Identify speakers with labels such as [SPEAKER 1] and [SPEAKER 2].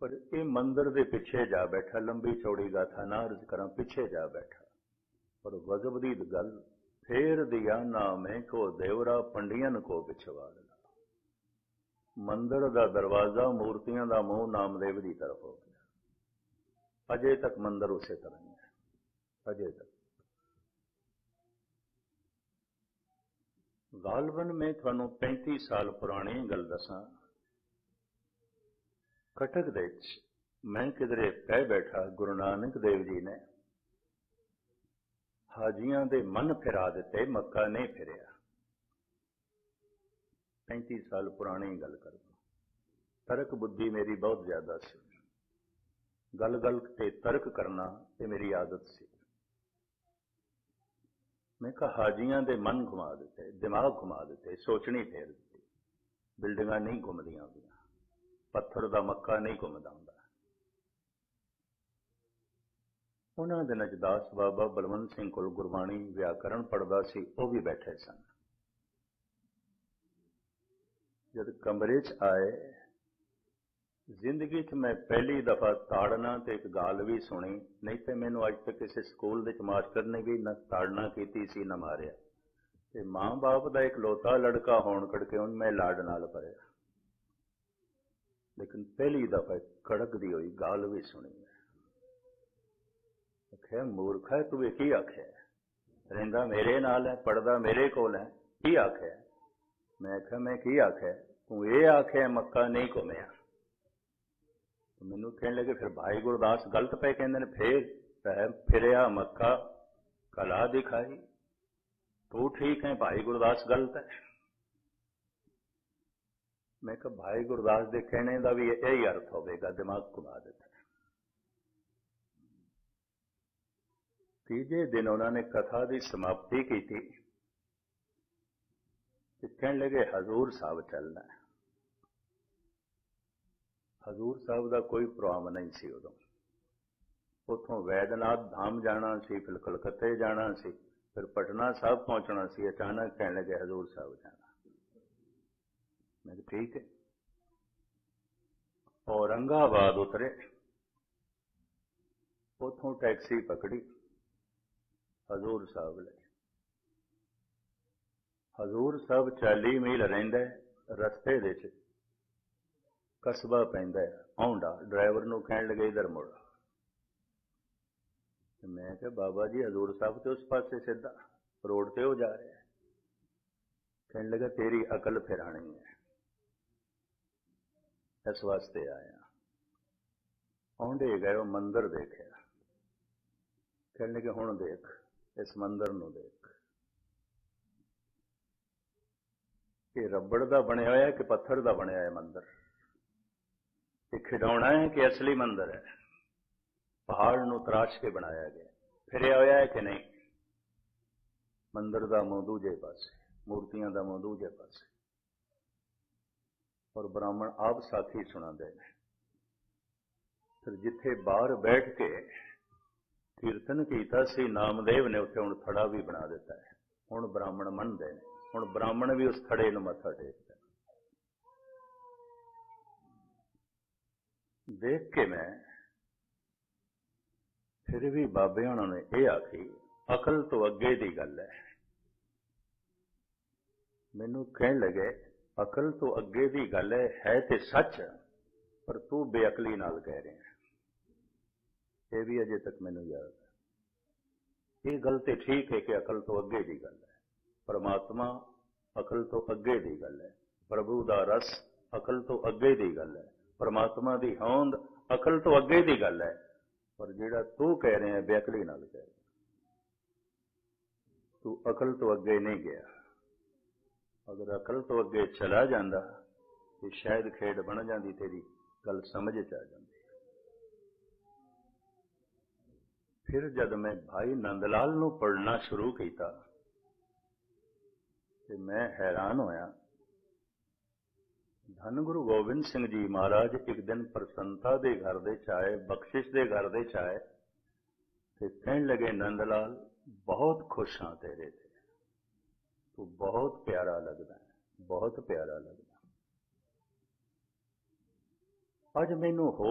[SPEAKER 1] पर ये मंदिर के पिछे जा बैठा, लंबी चौड़ी गाथा ना अर्ज करा, पिछे जा बैठा। पर गजब दी गल, फेर दिया नामे को देवरा पंडियन को पिछवाड़। मंदिर का दरवाजा, मूर्तियां का मुंह नामदेव की तरफ हो गया। अजे तक मंदिर उसे तरह ही है, अजे तक। गालबन में थानू 35 साल पुरानी गल दसा। कटक दे मैं किधरे कह बैठा, गुरु नानक देव जी ने हाजियां दे मन फिरा दिते, मक्का नहीं फिरिया। 35 साल पुरानी गल कर। तर्क बुद्धि मेरी बहुत ज्यादा सी, गल गल ते तर्क करना ये मेरी आदत सी। मैं कहा हाजियां दे मन घुमा दिते, दिमाग घुमा दिते, सोचनी फेर दी। बिल्डिंगां नहीं घुमदियां होंदियां, पत्थर दा मक्का नहीं घुमदा हुंदा। उन्हां दिनां च दास बाबा बलवंत सिंह कोल गुरबाणी व्याकरण पढ़दा सी, वो भी बैठे सन। जब कमरे च आए, जिंदगी च मैं पहली दफा ताड़ना ते एक गाल भी सुनी, नहीं तो मैनू अज तक किसी स्कूल दे मास्टर ने भी न ताड़ना की सी न मारिया। ते मां बाप का इकलौता लड़का होने करके उन मैं लाड नाल भरिया, लेकिन पहली दफा कड़कदी हुई गाल भी सुनी। आख्या मूर्ख है तू, की आख्या? रहिंदा मेरे नाल है, पढ़दा मेरे कोल है, की आख्या? मैं आख्या मैं की आख्या? तू ये आख्या मक्का नहीं घुमिया। मैनू कहने लगे फिर भाई गुरदास गलत पे कहते फिर फिरिया मक्का कला दिखाई, तू ठीक है, भाई गुरदास गलत है। मैं कहा भाई गुरदास के कहने का भी यही अर्थ होगा, दिमाग घुमा देता। तीजे दिन उन्होंने कथा की समाप्ति की थी, कहने लगे हजूर साहब चलना है। हजूर साहब का कोई प्रोग्राम नहीं सी उदों। उतों वैद्यनाथ धाम जाना सी, फिर कलकत्ते जाना सी, फिर पटना साहब पहुंचना सी। अचानक कहने लगे हजूर साहब जाना। मैं ठीक है। औरंगाबाद उतरे, उतों टैक्सी पकड़ी हजूर साहब ले। हजूर साहब 40 मील रहिंदा, रस्ते दे कस्बा पैंदा औंडा। ड्राइवर नूं कहण लगे इधर मुड़। मैं कहा बाबा जी हजूर साहब तो उस पासे सीधा रोड ते हो जा रहे हैं। कहने लगा तेरी अकल फिरानी है, इस वास्ते आया। औंडे गए, वो मंदिर देखा। कहने लगे हुण देख इस मंदिर नूं देख, ये रबड़ का बनया होया कि पत्थर का बनया है मंदिर? ये खिडौना है कि असली मंदिर है? पहाड़ नूं तराश के बनाया गया, फिरिया होया है कि नहीं? मंदिर का मुंह दूजे पासे, मूर्तियां का मुंह दूजे पासे। और ब्राह्मण आप साथी सुनाते हैं। फिर जिथे बाहर बैठ के कीर्तन किया सी नामदेव ने, उत्थे हुण थड़ा भी बना दिता है। हुण ब्राह्मण मनदे ने, हुण ब्राह्मण भी उस थड़े नूं मत्था टेकदा। देख के मैं फिर भी बाबे होणां ने यह आखी अकल तो अगे की गल है। मैनू कहण लगे अकल तो अगे की गल है तो सच, पर तू बेअकली नाल कह रहे हैं। ये भी अजे तक मैनू याद है। ये गल तो ठीक है कि अकल तो अगे की गल है, परमात्मा अकल तो अगे की गल है, प्रभु का रस अकल तो अगे की गल है, परमात्मा की होंद अकल तो अगे की गल है। पर जिहड़ा तू कह रहे हैं बेअकली नाल कह रहे, तू अकल तो अगे नहीं गया। अगर अकल तो अगे चला जाता तो शायद खेड बन जाती, तेरी गल समझ च आ जाती। फिर जब मैं भाई नंदलाल नूं पढ़ना शुरू किया तो मैं हैरान होया। धन गुरु गोबिंद सिंह जी महाराज एक दिन प्रसन्नता के घर दे आए, बख्शिश के घर दे आए, तो कहने लगे नंदलाल बहुत खुश हाँ तेरे ते, तू बहुत प्यारा लगता है, बहुत प्यारा लगता। अज मैनू हो